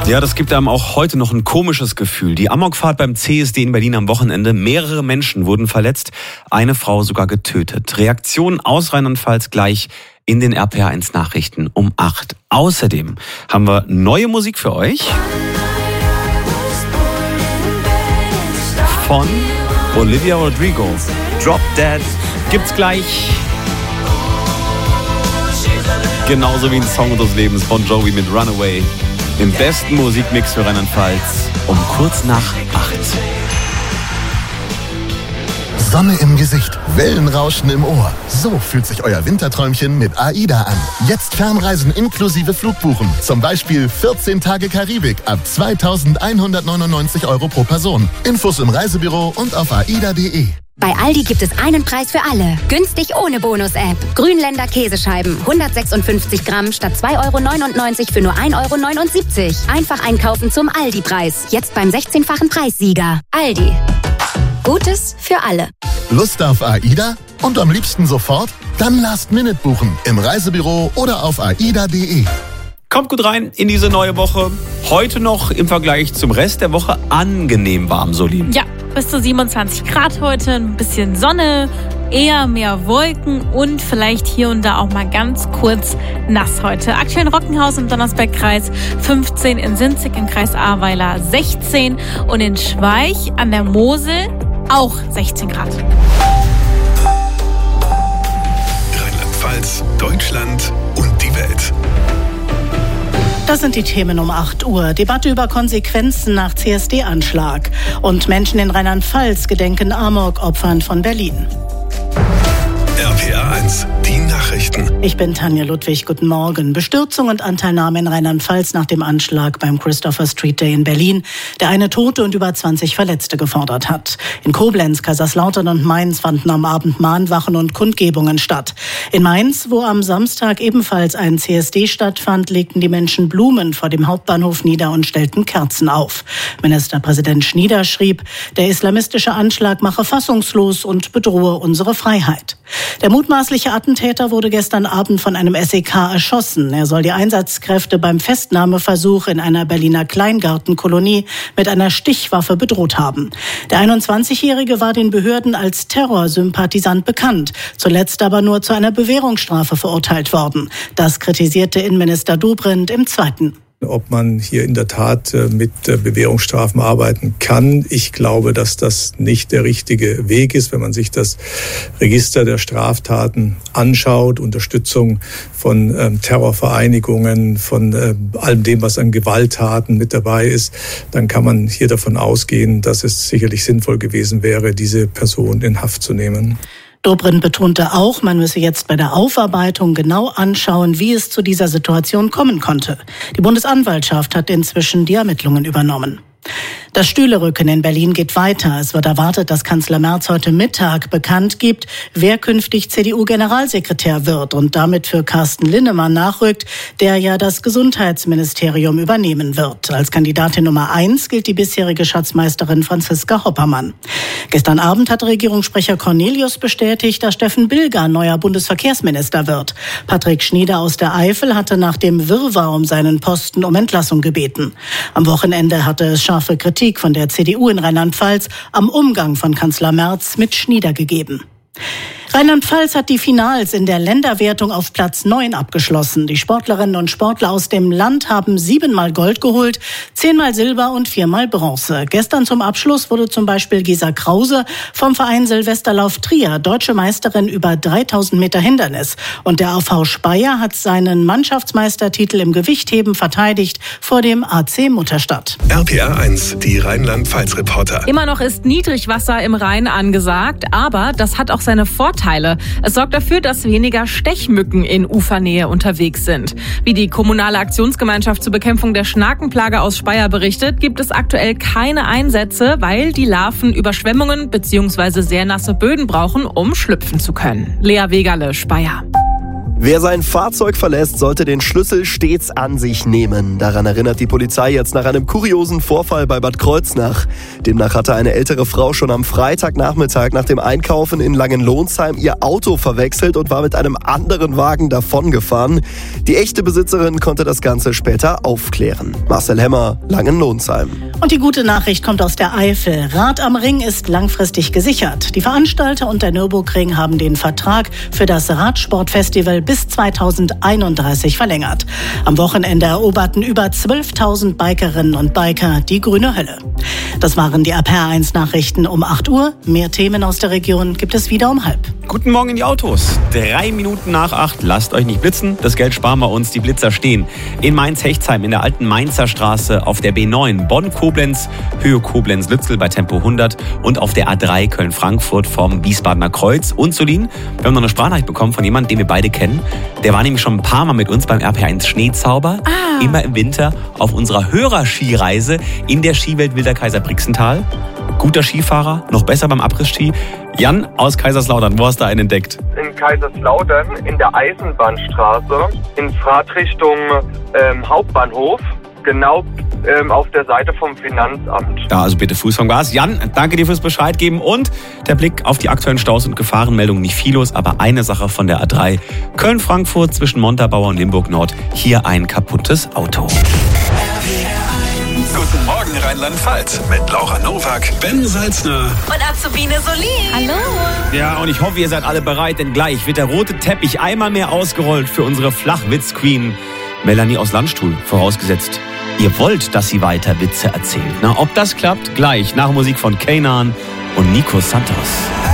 Ja, das gibt einem auch heute noch ein komisches Gefühl. Die Amokfahrt beim CSD in Berlin am Wochenende. Mehrere Menschen wurden verletzt, eine Frau sogar getötet. Reaktionen aus Rheinland-Pfalz gleich in den RPA1 Nachrichten um 8. Außerdem haben wir neue Musik für euch von Olivia Rodrigo. Drop Dead gibt's gleich. Genauso wie ein Song unseres Lebens, Bon Jovi mit Runaway. Im besten Musikmix für Rheinland-Pfalz um kurz nach 8. Sonne im Gesicht, Wellenrauschen im Ohr. So fühlt sich euer Winterträumchen mit AIDA an. Jetzt Fernreisen inklusive Flugbuchen. Zum Beispiel 14 Tage Karibik ab 2.199 € pro Person. Infos im Reisebüro und auf aida.de. Bei Aldi gibt es einen Preis für alle. Günstig ohne Bonus-App. Grünländer Käsescheiben. 156 Gramm statt 2,99 € für nur 1,79 €. Einfach einkaufen zum Aldi-Preis. Jetzt beim 16-fachen Preissieger. Aldi. Gutes für alle. Lust auf AIDA? Und am liebsten sofort? Dann Last-Minute buchen. Im Reisebüro oder auf aida.de. Kommt gut rein in diese neue Woche. Heute noch im Vergleich zum Rest der Woche angenehm warm, Soli. Ja, bis zu 27 Grad heute, ein bisschen Sonne, eher mehr Wolken und vielleicht hier und da auch mal ganz kurz nass heute. Aktuell in Rockenhaus im Donnersbergkreis 15, in Sinzig im Kreis Ahrweiler 16 und in Schweich an der Mosel auch 16 Grad. Rheinland-Pfalz, Deutschland und die Welt. Das sind die Themen um 8 Uhr. Debatte über Konsequenzen nach CSD-Anschlag. Und Menschen in Rheinland-Pfalz gedenken Amok-Opfern von Berlin. RPA1, die Nachrichten. Ich bin Tanja Ludwig, guten Morgen. Bestürzung und Anteilnahme in Rheinland-Pfalz nach dem Anschlag beim Christopher Street Day in Berlin, der eine Tote und über 20 Verletzte gefordert hat. In Koblenz, Kaiserslautern und Mainz fanden am Abend Mahnwachen und Kundgebungen statt. In Mainz, wo am Samstag ebenfalls ein CSD stattfand, legten die Menschen Blumen vor dem Hauptbahnhof nieder und stellten Kerzen auf. Ministerpräsident Schnieder schrieb, der islamistische Anschlag mache fassungslos und bedrohe unsere Freiheit. Der mutmaßliche Attentäter wurde gestern Abend von einem SEK erschossen. Er soll die Einsatzkräfte beim Festnahmeversuch in einer Berliner Kleingartenkolonie mit einer Stichwaffe bedroht haben. Der 21-Jährige war den Behörden als Terrorsympathisant bekannt, zuletzt aber nur zu einer Bewährungsstrafe verurteilt worden. Das kritisierte Innenminister Dobrindt im Zweiten. Ob man hier in der Tat mit Bewährungsstrafen arbeiten kann. Ich glaube, dass das nicht der richtige Weg ist, wenn man sich das Register der Straftaten anschaut, Unterstützung von Terrorvereinigungen, von allem dem, was an Gewalttaten mit dabei ist, dann kann man hier davon ausgehen, dass es sicherlich sinnvoll gewesen wäre, diese Person in Haft zu nehmen. Dobrindt betonte auch, man müsse jetzt bei der Aufarbeitung genau anschauen, wie es zu dieser Situation kommen konnte. Die Bundesanwaltschaft hat inzwischen die Ermittlungen übernommen. Das Stühlerücken in Berlin geht weiter. Es wird erwartet, dass Kanzler Merz heute Mittag bekannt gibt, wer künftig CDU-Generalsekretär wird und damit für Carsten Linnemann nachrückt, der ja das Gesundheitsministerium übernehmen wird. Als Kandidatin Nummer 1 gilt die bisherige Schatzmeisterin Franziska Hoppermann. Gestern Abend hat Regierungssprecher Cornelius bestätigt, dass Steffen Bilger neuer Bundesverkehrsminister wird. Patrick Schnieder aus der Eifel hatte nach dem Wirrwarr um seinen Posten um Entlassung gebeten. Am Wochenende hatte es scharfe Kritik von der CDU in Rheinland-Pfalz am Umgang von Kanzler Merz mit Schnieder gegeben. Rheinland-Pfalz hat die Finals in der Länderwertung auf Platz 9 abgeschlossen. Die Sportlerinnen und Sportler aus dem Land haben 7-mal Gold geholt, 10-mal Silber und 4-mal Bronze. Gestern zum Abschluss wurde zum Beispiel Gesa Krause vom Verein Silvesterlauf Trier deutsche Meisterin über 3000 Meter Hindernis. Und der AV Speyer hat seinen Mannschaftsmeistertitel im Gewichtheben verteidigt vor dem AC Mutterstadt. RPA1, die Rheinland-Pfalz-Reporter. Immer noch ist Niedrigwasser im Rhein angesagt, aber das hat auch seine Vorteile. Es sorgt dafür, dass weniger Stechmücken in Ufernähe unterwegs sind. Wie die kommunale Aktionsgemeinschaft zur Bekämpfung der Schnakenplage aus Speyer berichtet, gibt es aktuell keine Einsätze, weil die Larven Überschwemmungen bzw. sehr nasse Böden brauchen, um schlüpfen zu können. Lea Wegerle, Speyer. Wer sein Fahrzeug verlässt, sollte den Schlüssel stets an sich nehmen. Daran erinnert die Polizei jetzt nach einem kuriosen Vorfall bei Bad Kreuznach. Demnach hatte eine ältere Frau schon am Freitagnachmittag nach dem Einkaufen in Langenlohnsheim ihr Auto verwechselt und war mit einem anderen Wagen davongefahren. Die echte Besitzerin konnte das Ganze später aufklären. Marcel Hemmer, Langenlohnsheim. Und die gute Nachricht kommt aus der Eifel. Rad am Ring ist langfristig gesichert. Die Veranstalter und der Nürburgring haben den Vertrag für das Radsportfestival bis 2031 verlängert. Am Wochenende eroberten über 12.000 Bikerinnen und Biker die grüne Hölle. Das waren die RPR1 Nachrichten um 8 Uhr. Mehr Themen aus der Region gibt es wieder um 7:30. Guten Morgen in die Autos. 3 Minuten nach 8. Lasst euch nicht blitzen. Das Geld sparen wir uns. Die Blitzer stehen in Mainz-Hechtsheim in der alten Mainzer Straße, auf der B9 Bonn-Koblenz, Höhe Koblenz-Lützel bei Tempo 100 und auf der A3 Köln-Frankfurt vom Wiesbadener Kreuz. Und Solin, wir haben noch eine Sprachnachricht bekommen von jemandem, den wir beide kennen. Der war nämlich schon ein paar Mal mit uns beim RPR1 Schneezauber. Immer im Winter auf unserer Hörerskireise in der Skiwelt Wilder Kaiser-Brixental. Guter Skifahrer, noch besser beim Abriss-Ski. Jan aus Kaiserslautern, wo hast du einen entdeckt? In Kaiserslautern, in der Eisenbahnstraße, in Fahrtrichtung Hauptbahnhof, genau auf der Seite vom Finanzamt. Ja, also bitte Fuß vom Gas. Jan, danke dir fürs Bescheid geben und der Blick auf die aktuellen Staus und Gefahrenmeldungen. Nicht viel los, aber eine Sache von der A3 Köln-Frankfurt zwischen Montabaur und Limburg-Nord. Hier ein kaputtes Auto. Guten Morgen Rheinland-Pfalz mit Laura Nowak, Ben Salzner Und Azubine Solin. Hallo. Ja, und ich hoffe, ihr seid alle bereit, denn gleich wird der rote Teppich einmal mehr ausgerollt für unsere Flachwitz-Queen Melanie aus Landstuhl, vorausgesetzt. Ihr wollt, dass sie weiter Witze erzählt. Na, ob das klappt, gleich nach Musik von Kanan und Nico Santos.